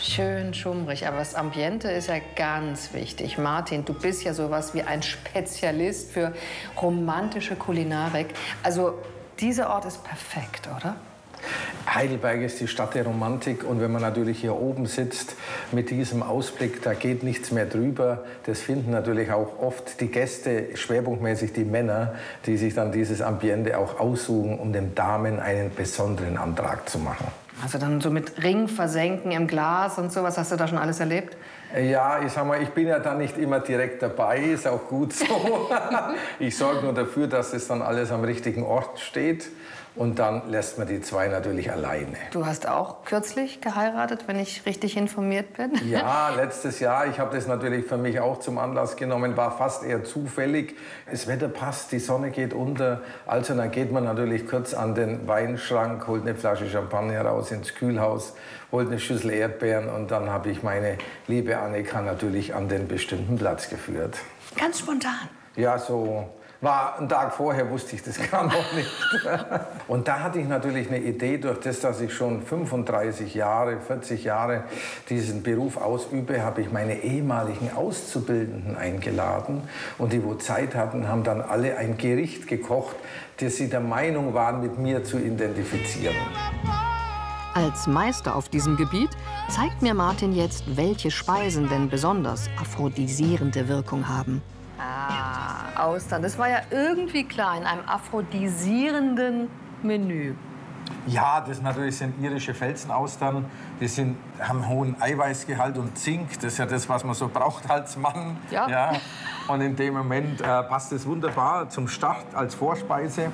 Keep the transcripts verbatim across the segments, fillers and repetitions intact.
Schön schummrig, aber das Ambiente ist ja ganz wichtig. Martin, du bist ja sowas wie ein Spezialist für romantische Kulinarik. Also dieser Ort ist perfekt, oder? Heidelberg ist die Stadt der Romantik und wenn man natürlich hier oben sitzt mit diesem Ausblick, da geht nichts mehr drüber. Das finden natürlich auch oft die Gäste, schwerpunktmäßig die Männer, die sich dann dieses Ambiente auch aussuchen, um den Damen einen besonderen Antrag zu machen. Also dann so mit Ring versenken im Glas und sowas, hast du da schon alles erlebt? Ja, ich sag mal, ich bin ja dann nicht immer direkt dabei, ist auch gut so. Ich sorge nur dafür, dass es dann alles am richtigen Ort steht. Und dann lässt man die zwei natürlich alleine. Du hast auch kürzlich geheiratet, wenn ich richtig informiert bin? Ja, letztes Jahr. Ich habe das natürlich für mich auch zum Anlass genommen. War fast eher zufällig. Das Wetter passt, die Sonne geht unter. Also dann geht man natürlich kurz an den Weinschrank, holt eine Flasche Champagner raus ins Kühlhaus, holt eine Schüssel Erdbeeren. Und dann habe ich meine liebe Annika natürlich an den bestimmten Platz geführt. Ganz spontan? Ja, so... War einen Tag vorher, wusste ich das gar noch nicht. Und da hatte ich natürlich eine Idee, durch das, dass ich schon fünfunddreißig Jahre, vierzig Jahre diesen Beruf ausübe, habe ich meine ehemaligen Auszubildenden eingeladen. Und die, wo Zeit hatten, haben dann alle ein Gericht gekocht, das sie der Meinung waren, mit mir zu identifizieren. Als Meister auf diesem Gebiet zeigt mir Martin jetzt, welche Speisen denn besonders aphrodisierende Wirkung haben. Ah, Austern. Das war ja irgendwie klar in einem aphrodisierenden Menü. Ja, das natürlich sind irische Felsenaustern. Die sind, haben hohen Eiweißgehalt und Zink. Das ist ja das, was man so braucht als Mann. Ja. Ja. Und in dem Moment äh, passt es wunderbar zum Start als Vorspeise.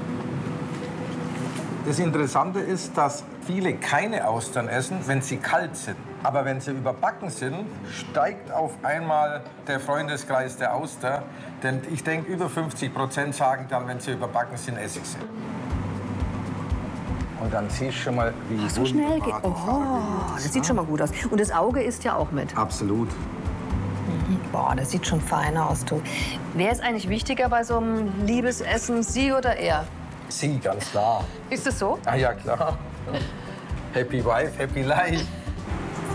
Das Interessante ist, dass viele keine Austern essen, wenn sie kalt sind. Aber wenn sie überbacken sind, steigt auf einmal der Freundeskreis der Auster. Denn ich denke, über fünfzig Prozent sagen dann, wenn sie überbacken sind, esse ich sie. Und dann siehst du schon mal, wie Ach, so schnell geht. Oh, das sieht schon mal gut aus. Und das Auge isst ja auch mit. Absolut. Mhm. Boah, das sieht schon fein aus, du. Wer ist eigentlich wichtiger bei so einem Liebesessen, sie oder er? Sie, ganz klar. Ist es so? Ah ja, klar. Happy Wife, Happy Life.